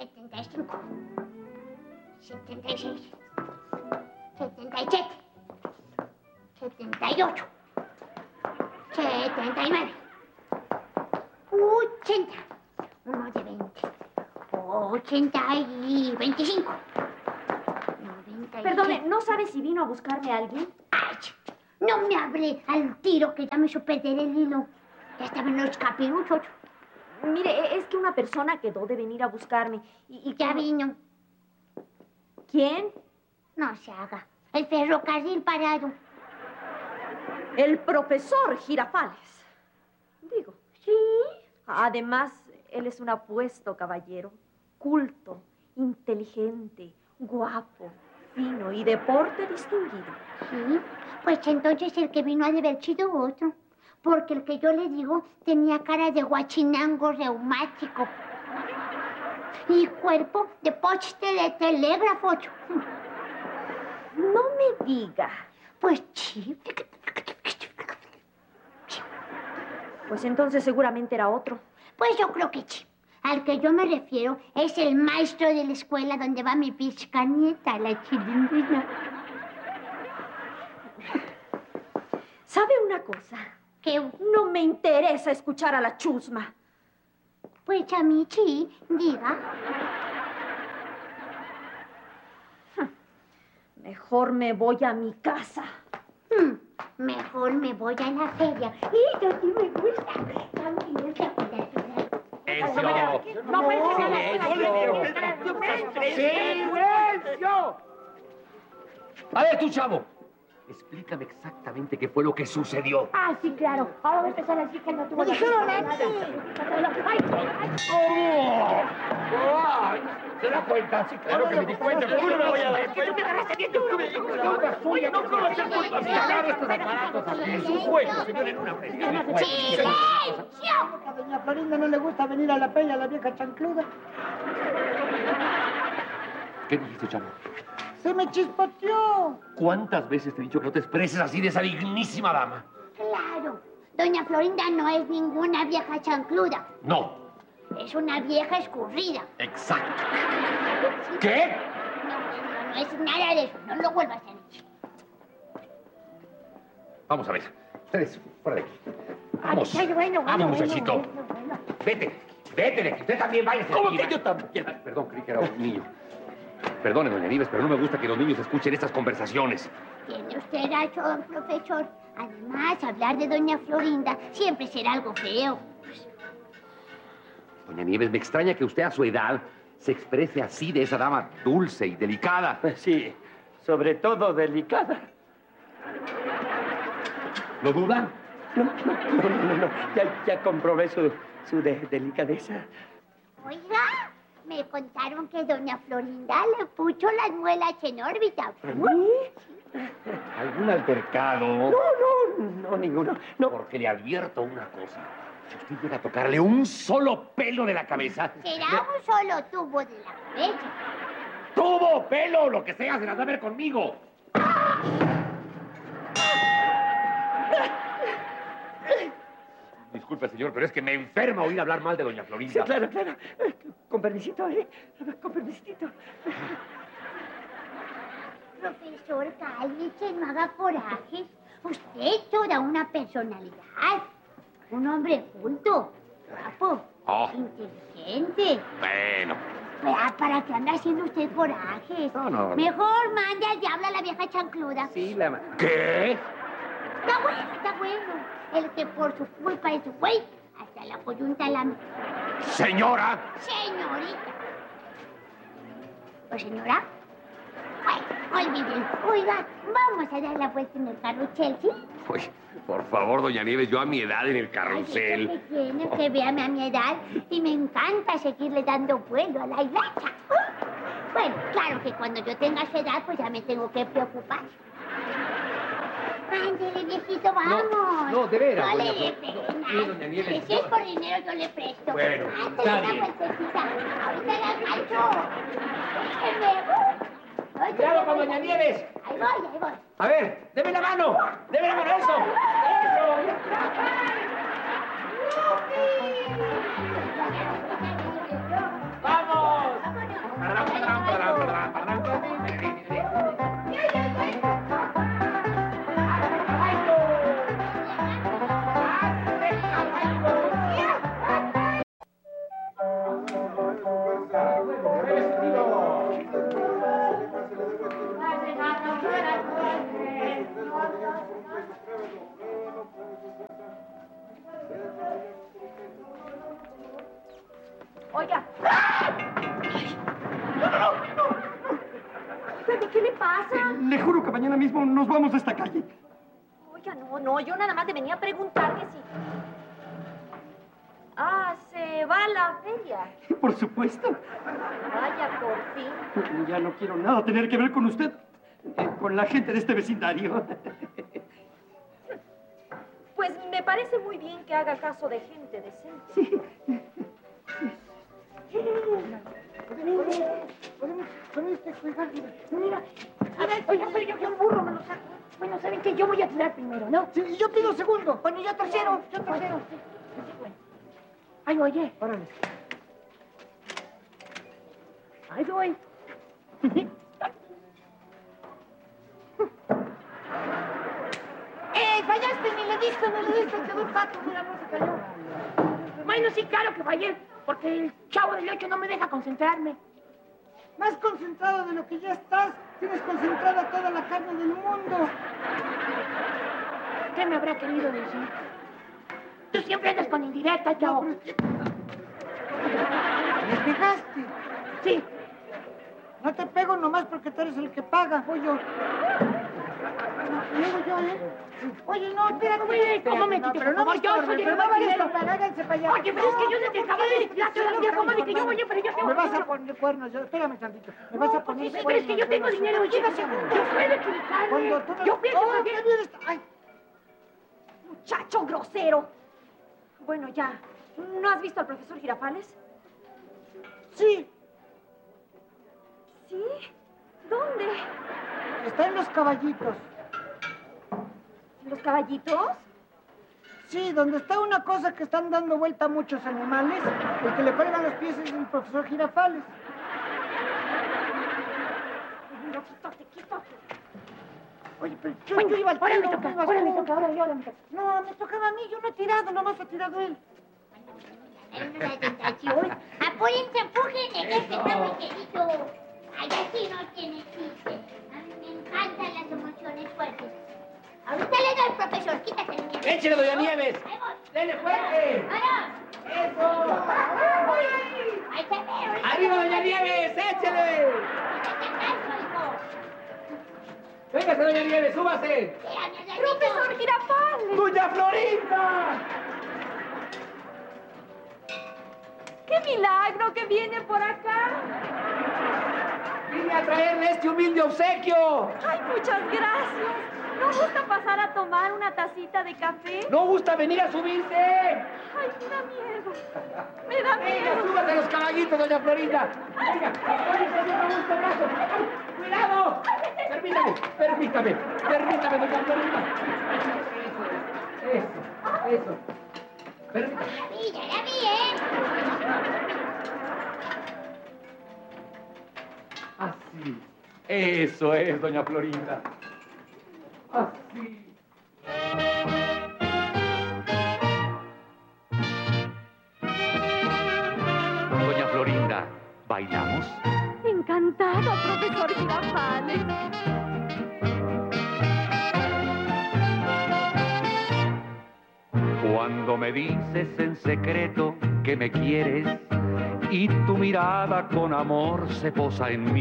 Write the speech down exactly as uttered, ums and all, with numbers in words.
setenta y cinco, setenta y seis, setenta y siete, setenta y ocho, setenta y nueve, ochenta, uno de veinte, ochenta y veinticinco, noventa y Perdone, ¿no sabe si vino a buscarme a alguien? Ay, no me hable al tiro que ya me hizo perder el hilo. Ya estaba en los capiruchos. Mire, es que una persona quedó de venir a buscarme y... y Ya como... vino. ¿Quién? No se haga. El ferrocarril parado. El profesor Girafales. Digo. ¿Sí? Además, él es un apuesto caballero, culto, inteligente, guapo, fino y de porte distinguido. Sí, pues entonces el que vino ha de haber sido otro. Porque el que yo le digo tenía cara de guachinango reumático. Y cuerpo de poste de telégrafo. No me diga. Pues sí. Pues entonces seguramente era otro. Pues yo creo que sí. Al que yo me refiero es el maestro de la escuela donde va mi pizca nieta, la chilindrina. ¿Sabe una cosa? Que no me interesa escuchar a la chusma. Pues a mí sí, diga. Mejor me voy a mi casa. Hmm, mejor me voy a la feria. Y eso sí me gusta. También se acuerda. ¡Eso! ¡No puede ¡Silencio! A ver, tú, chavo. Explícame exactamente qué fue lo que sucedió. Ah, sí, claro. Ahora voy a empezar a decir que no tuvo... ¡Me dijeron a mí! ¡Ay! ¡Oh! ¡Oh! ¿Se da cuenta? Sí, claro que me di cuenta. ¿Cómo no me voy a dar cuenta? ¡Tú me agarraste bien duro! Oye, no puedo hacer culpa. Si agarro estos aparatos aquí. Es un juego, señor, en una feria. ¡Silencio! A doña Florinda no le gusta venir a la peña, la vieja chancluda. ¿Qué dijiste, chavo? ¡Se me chispoteó! ¿Cuántas veces te he dicho que no te expreses así de esa dignísima dama? Claro. Doña Florinda no es ninguna vieja chancluda. No. Es una vieja escurrida. Exacto. ¿Qué? No, no, no es nada de eso. No lo vuelvas a decir. Vamos a ver. Ustedes, fuera de aquí. Vamos. Ay, bueno, bueno, Vamos, bueno, muchachito. bueno, bueno. Vete. Vete de aquí. Usted también vaya. ¿Cómo que yo también? Ah, perdón, creí que era un niño. Perdone, doña Nieves, pero no me gusta que los niños escuchen estas conversaciones. Tiene usted razón, profesor. Además, hablar de doña Florinda siempre será algo feo. Doña Nieves, me extraña que usted a su edad se exprese así de esa dama dulce y delicada. Sí, sobre todo delicada. ¿Lo duda? No, no, no, no, no. Ya, ya comprobé su, su de- delicadeza. Oiga, me contaron que doña Florinda le puso las muelas en órbita. ¿Algún altercado? No, no, no, ninguno. No. Porque le advierto una cosa. Si usted llega a tocarle un solo pelo de la cabeza... Será un solo tubo de la cabeza. ¡Tubo, pelo, lo que sea, se las va a ver conmigo! Disculpe, señor, pero es que me enferma oír hablar mal de doña Florinda. Sí, claro, claro. Con permisito, ¿eh? Con permisito. Profesor, cállese, no haga corajes. Usted es toda una personalidad. Un hombre culto, guapo, Oh. inteligente. Bueno. Ah, ¿para qué anda haciendo usted corajes? No, no. Mejor mande al diablo a la vieja chancluda. Sí, la... ¿Qué? Está bueno, está bueno. El que por su culpa es su güey, hasta la coyunta la... Señora. Señorita. ¿O señora? Ay, olvídenlo. Oiga, vamos a dar la vuelta en el carrusel, ¿sí? Uy, por favor, doña Nieves, yo a mi edad en el Ay, carrusel. ¿qué tiene? Que véame a mi edad y me encanta seguirle dando vuelo a la hilacha. Bueno, claro que cuando yo tenga su edad, pues ya me tengo que preocupar. Ándele, viejito, vamos. No, no, de veras, No doña le dé Flo- no, pena. sí, doña Nieves, Que si es yo- por dinero, yo le presto. Bueno, Ándele está una bien. vueltecita. Ahorita la engancho. Déjeme. Ay, ¡Cuidado con voy, doña ahí Nieves! Ahí voy, ahí voy. A ver, deme la mano. Deme la mano, eso. ¡Vamos! Oiga. Oiga, ¿qué le pasa? Le juro que mañana mismo nos vamos de esta calle. Oiga, no, no, yo nada más le venía a preguntar que si... Ah, se va a la feria. Por supuesto. Vaya, por fin. Ya no quiero nada tener que ver con usted, eh, con la gente de este vecindario. Pues me parece muy bien que haga caso de gente decente. Sí. Podemos, podemos jugar. Mira, a ver, oiga, pero yo, yo el burro me lo saco. Bueno, ¿saben qué? Yo voy a tirar primero, ¿no? Sí, y yo pido segundo. Bueno, yo tercero, yo tercero. Ay, oye. Órale. Ahí voy. ¡Eh, fallaste! Ni le diste, ni le diste. Quedó un pato, mira, no se cayó. Bueno, sí, claro que fallé, porque el chavo del ocho no me deja concentrarme. Más concentrado de lo que ya estás. Tienes concentrada toda la carne del mundo. ¿Qué me habrá querido decir? Tú siempre andas con indirecta, chavo. No, pero es que... ¿Me pegaste? Sí. No te pego nomás porque tú eres el que paga, voy yo. Luego yo, ¿eh? Oye, no, espérate. Oye, ¿cómo me quité? Pero no me yo soy el pero no más vayas dinero. a pagar, háganse para allá. Oye, pero es que yo desde acabo de decir todavía, ¿cómo de que yo voy a, pero yo tengo... Me vas a poner cuernos, yo, espérame tantito. Me vas a poner Sí, cuernos. pero es que yo tengo vas a- dinero, oye, yo puedo equivocarme. Cuando tú no... Yo pienso ¡Oh, también... qué bien está! ¡Ay! Muchacho grosero. Bueno, ya. ¿No has visto al profesor Girafales? Sí, ¿Sí? ¿Dónde? está en los caballitos. ¿Los caballitos? Sí, donde está una cosa que están dando vuelta a muchos animales, el que le cuelgan los pies es el profesor Girafales. No, quítate, quítate. Oye, pero yo, Bueno, yo iba al ahora me tiro, toca, tú ibas ahora me tú. toca, ahora yo, ahora me toca. No, me tocaba a mí, yo no he tirado, nomás ha tirado él. Hay una tentación. Apúrense, empujen, que este está muy querido. Ay, así no tiene chiste. A mí me encantan las emociones fuertes. Ahorita le doy al profesor, quítate el miedo. ¡Échale, doña Nieves! Ahí voy. ¡Dele fuerte! ¡Ahora! ¡Eso! ¡Ahí se ve! ahorita ¡Arriba, voy. doña Nieves! ¡Échale! ¡Hazte caso, hijo! ¡Véngase, doña Nieves! ¡Súbase! Tírame, Adrianito. ¡Profesor Girafales! ¡Doña Florinda! ¡Qué milagro que viene por acá! ¡Vine a traerle este humilde obsequio! ¡Ay, muchas gracias! ¿No gusta pasar a tomar una tacita de café? ¿No gusta venir a subirse? ¡Ay, me da miedo! ¡Me da ¡Venga, miedo! súbase a los caballitos, doña Florinda! ¡Venga, apóyese de un gusto brazo! ¡Cuidado! Permítame, permítame, permítame, doña Florinda. Eso, eso, eso. Permítame. Ya vi, ya la vi, ¿eh? Así. Eso es, doña Florinda. Así. Doña Florinda, ¿bailamos? Encantada, profesor Girafales. Cuando me dices en secreto que me quieres y tu mirada con amor se posa en mí.